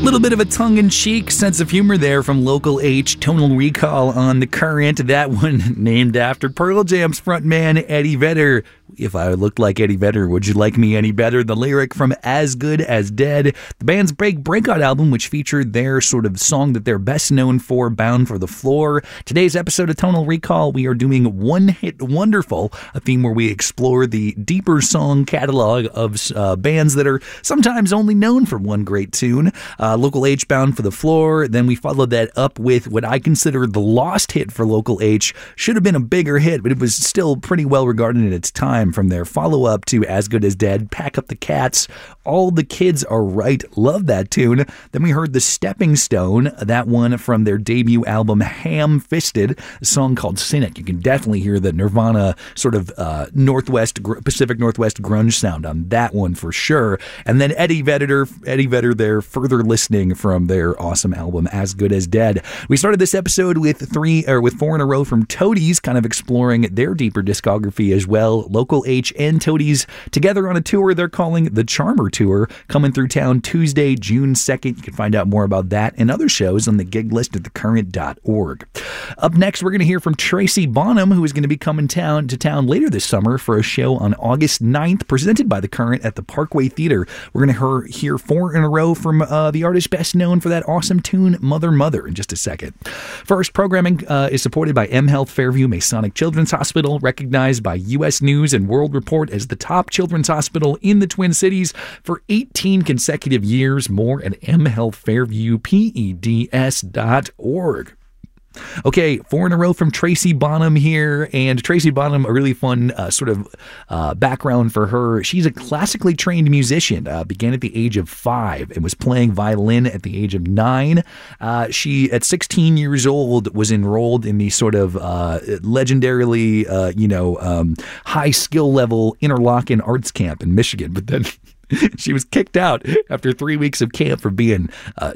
Little bit of a tongue-in-cheek sense of humor there from Local H, Tonal Recall on The Current. That one named after Pearl Jam's frontman Eddie Vedder. If I looked like Eddie Vedder, would you like me any better? The lyric from As Good As Dead, the band's breakout album, which featured their sort of song that they're best known for, Bound for the Floor. Today's episode of Tonal Recall, we are doing One Hit Wonderful, a theme where we explore the deeper song catalog of bands that are sometimes only known for one great tune. Local H, Bound for the Floor. Then we followed that up with what I consider the lost hit for Local H. Should have been a bigger hit, but it was still pretty well regarded at its time. From their follow-up to As Good As Dead, Pack Up the Cats, All the Kids Are Right. Love that tune. Then we heard The Stepping Stone, that one from their debut album Ham Fisted, a song called Cynic. You can definitely hear the Nirvana sort of Pacific Northwest grunge sound on that one for sure. And then Eddie Vedder there, Further Listening from their awesome album As Good As Dead. We started this episode with four in a row from Toadies, kind of exploring their deeper discography as well. Local H and Toadies together on a tour they're calling the Charmer Tour, coming through town Tuesday, June 2nd. You can find out more about that and other shows on the gig list at thecurrent.org. Up next, we're going to hear from Tracy Bonham, who is going to be coming to town later this summer for a show on August 9th, presented by The Current at the Parkway Theater. We're going to hear four in a row from the artist best known for that awesome tune, Mother Mother, in just a second. First, programming is supported by M Health Fairview Masonic Children's Hospital, recognized by U.S. News and World Report as the top children's hospital in the Twin Cities for 18 consecutive years. More at mhealthfairviewpeds.org. Okay, four in a row from Tracy Bonham here, and Tracy Bonham, a really fun background for her. She's a classically trained musician, began at the age of 5 and was playing violin at the age of 9. She, at 16 years old, was enrolled in the sort of legendarily, high skill level Interlochen Arts Camp in Michigan, but then she was kicked out after 3 weeks of camp for being, a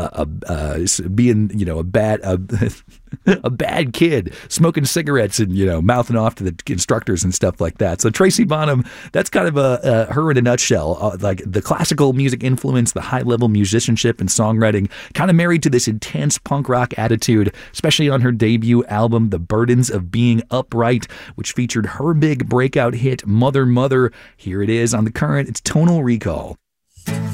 bad kid, smoking cigarettes and, mouthing off to the instructors and stuff like that. So Tracy Bonham, that's kind of her in a nutshell, like the classical music influence, the high level musicianship and songwriting, kind of married to this intense punk rock attitude, especially on her debut album, The Burdens of Being Upright, which featured her big breakout hit, Mother Mother. Here it is on The Current. It's Tonal Recall.